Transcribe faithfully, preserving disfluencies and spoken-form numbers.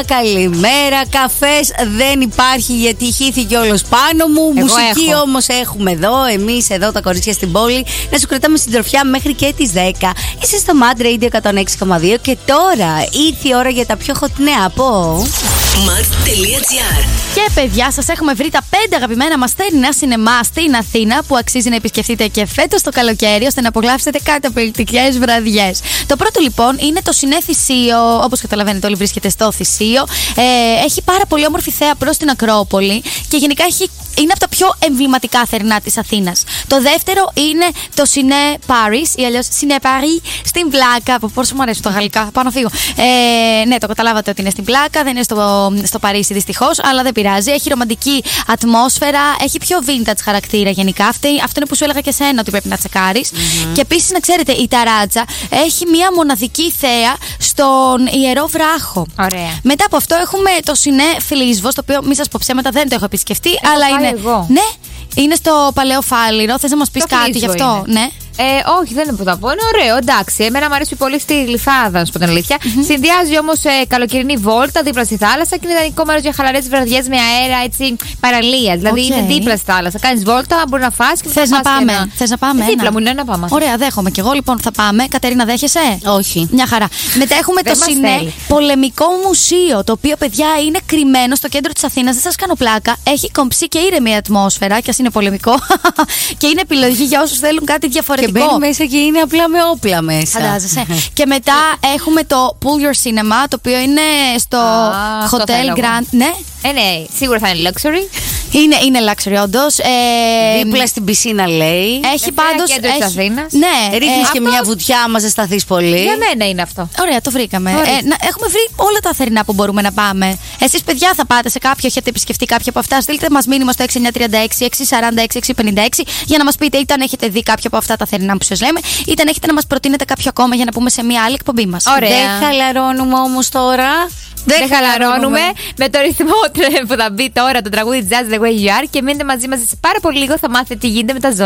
καλημέρα. Καφές δεν υπάρχει γιατί χύθηκε όλος πάνω μου. Εγώ Μουσική έχω. όμως έχουμε εδώ, εμείς εδώ τα κορίτσια στην πόλη. Να σου κρατάμε συντροφιά μέχρι και τις δέκα. Είσαι στο Mad Radio εκατόν έξι κόμμα δύο και τώρα ήρθε η ώρα για τα πιο hot νέα από Mad.gr. Και παιδιά, σας έχουμε βρει τα πέντε αγαπημένα μας θερινά σινεμά στην Αθήνα που αξίζει να επισκεφτείτε και φέτος το καλοκαίρι ώστε να απολαύσετε καταπληκτικές βραδιές. Το πρώτο λοιπόν είναι το Σινέ Θησίο. Όπως καταλαβαίνετε, όλοι βρίσκεται στο Θησίο. Ε, έχει πάρα πολύ όμορφη θέα προς την Ακρόπολη και γενικά έχει, είναι από τα πιο εμβληματικά θερινά της Αθήνας. Το δεύτερο είναι το Σινέ Paris ή αλλιώς Σινέ Paris στην Πλάκα. Από πόσο μου αρέσει το γαλλικά, πάω να φύγω. Ε, ναι, το καταλάβατε ότι είναι στην Πλάκα, δεν είναι στο, στο Παρίσι δυστυχώς, αλλά δεν πειράζει. Έχει ρομαντική ατμόσφαιρα, έχει πιο vintage χαρακτήρα γενικά. Αυτή, αυτό είναι που σου έλεγα και σένα ότι πρέπει να τσεκάρεις. Mm-hmm. Και επίσης να ξέρετε, η ταράτσα έχει μια μοναδική θέα στον Ιερό Βράχο. Ωραία. Μετά από αυτό έχουμε το Σινέ Φλίσβος, το οποίο μη σας πω ψέματα, δεν το έχω επισκεφτεί, έχω αλλά είναι. Εγώ. Ναι, είναι στο Παλαιό Φάληρο. Θες να μας πεις Το κάτι γι' αυτό, είναι. ναι? Ε, όχι, δεν είναι που θα πω. Είναι ωραίο, εντάξει. Εμένα μου αρέσει πολύ στη Γλυφάδα, να σου πω την αλήθεια. Mm-hmm. Συνδυάζει όμως ε, καλοκαιρινή βόλτα δίπλα στη θάλασσα και είναι ιδανικό μέρος για χαλαρές βραδιές με αέρα, έτσι, παραλίας. Δηλαδή Okay. είναι δίπλα στη θάλασσα. Κάνεις βόλτα, μπορεί να φας και Θες να πάμε? Ένα... Θες να πάμε? Ε, δίπλα ένα. μου είναι να πάμε. Ωραία, δέχομαι. Και εγώ λοιπόν θα πάμε. Κατερίνα, δέχεσαι? Όχι. Μια χαρά. Μετά έχουμε το Σινέ Πολεμικό Μουσείο, το οποίο παιδιά είναι κρυμμένο στο κέντρο της Αθήνας. Δεν σας κάνω πλάκα. Έχει κομψή και ήρεμη ατμόσφαιρα, κι ας είναι πολεμικό. Και είναι επιλογή για όσους θέλουν κάτι διαφορετικό. Και μπαίνει μέσα και είναι απλά με όπλα μέσα. Φαντάζεσαι. Και μετά έχουμε το Pull Your Cinema, το οποίο είναι στο Α, Hotel Grand. Ναι. Ε, ναι, σίγουρα θα είναι luxury. Είναι, είναι luxury όντως. Ε, Δίπλα στην πισίνα λέει. Έχει πάντως. κέντρο της Αθήνας. Ναι, Ρίχνεις ε, και αυτό- μια βουτιά άμα ζεσταθείς πολύ. Για μένα είναι αυτό. Ωραία, το βρήκαμε. Ε, Ορίστε. να, έχουμε βρει όλα τα θερινά που μπορούμε να πάμε. Εσείς, παιδιά, θα πάτε σε κάποιο, έχετε επισκεφτεί κάποια από αυτά? Στείλτε μας μήνυμα στο έξι εννιά τρία έξι έξι τέσσερα έξι έξι πέντε έξι για να μας πείτε είτε αν έχετε δει κάποια από αυτά τα θερινά που σας λέμε, είτε αν έχετε να μας προτείνετε κάποιο ακόμα για να πούμε σε μια άλλη εκπομπή μας. Ωραία. Δεν χαλαρώνουμε όμως τώρα. Δεν χαλαρώνουμε με το ρυθμό που θα μπει τώρα το τραγούδι Jazz The Way You Are και μείνετε μαζί μας σε πάρα πολύ λίγο, θα μάθετε τι γίνεται με τα ζώα.